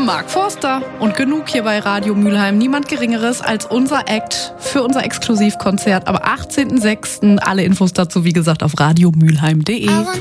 Mark Forster. Und genug hier bei Radio Mülheim. Niemand Geringeres als unser Act für unser Exklusivkonzert am 18.06. Alle Infos dazu, wie gesagt, auf radiomülheim.de.